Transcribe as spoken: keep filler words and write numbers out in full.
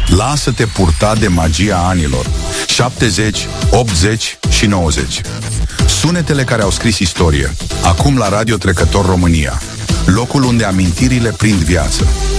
Lasă-te purta de magia anilor șaptezeci, optzeci și nouăzeci. Sunetele care au scris istorie. Acum la Radio Trecător România, locul unde amintirile prind viață.